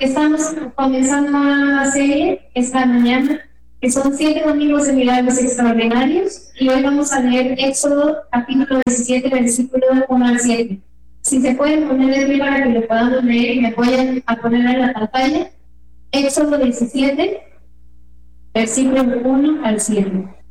Estamos comenzando una serie esta mañana, que son 7 domingos de milagros extraordinarios, y hoy vamos a leer Éxodo capítulo 17, versículo 1 al 7. Si se pueden poner de pie para que lo podamos leer y me apoyen a poner en la pantalla. Éxodo 17, versículo 1 al 7.